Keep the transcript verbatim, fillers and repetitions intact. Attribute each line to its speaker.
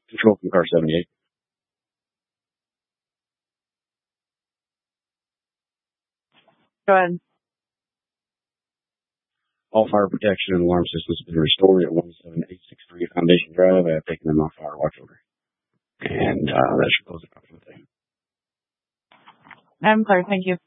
Speaker 1: Control from car seventy-eight.
Speaker 2: Go ahead.
Speaker 1: All fire protection and alarm systems have been restored at one seven eight six three Foundation Drive. I have taken them off fire watch order. And uh, that should close it out for the day.
Speaker 2: I'm clear. Thank you.